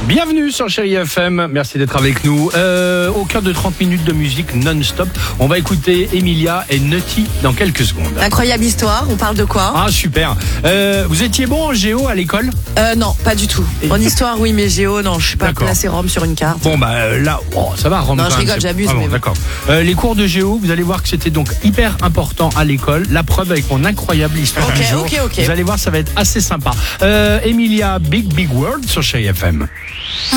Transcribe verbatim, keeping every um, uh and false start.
Bienvenue sur Chérie F M, merci d'être avec nous. Euh, au cœur de trente minutes de musique non-stop, on va écouter Emilia et Nutty dans quelques secondes. Incroyable histoire, on parle de quoi? Ah super, euh, vous étiez bon en géo à l'école? Euh non, pas du tout. En histoire oui, mais géo non, je suis pas D'accord. placé Rome sur une carte. Bon bah euh, là, oh, ça va Rome. Non, quand je même, rigole, c'est- j'abuse, Ah bon, mais bon. d'accord. Euh, les cours de géo, vous allez voir que c'était donc hyper important à l'école. La preuve avec mon incroyable histoire Ok, du jour. ok, ok. Vous allez voir, ça va être assez sympa. Euh, Emilia, Big Big World sur Chérie F M.